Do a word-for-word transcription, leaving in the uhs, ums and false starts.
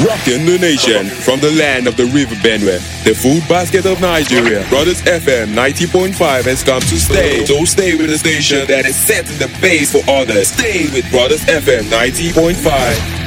Rocking the nation from the land of the River Benue, the food basket of Nigeria. Brothers F M ninety point five has come to stay. So stay with the station that is setting the pace for others. Stay with Brothers F M ninety point five.